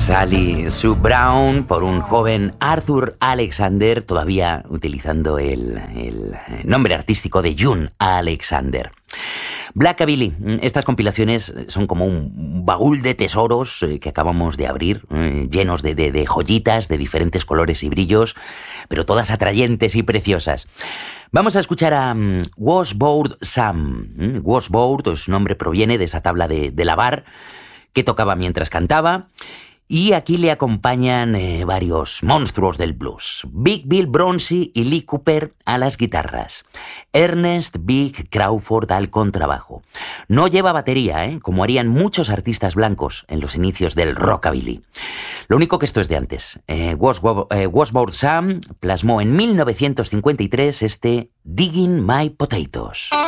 Sally Sue Brown por un joven Arthur Alexander, todavía utilizando el nombre artístico de June Alexander. Blackabilly, estas compilaciones son como un baúl de tesoros que acabamos de abrir, llenos de joyitas de diferentes colores y brillos, pero todas atrayentes y preciosas. Vamos a escuchar a Washboard Sam. Washboard, su nombre proviene de esa tabla de lavar que tocaba mientras cantaba. Y aquí le acompañan varios monstruos del blues. Big Bill Bronzy y Lee Cooper a las guitarras. Ernest Big Crawford al contrabajo. No lleva batería, como harían muchos artistas blancos en los inicios del rockabilly. Lo único que esto es de antes. Washboard Sam plasmó en 1953 este Digging My Potatoes.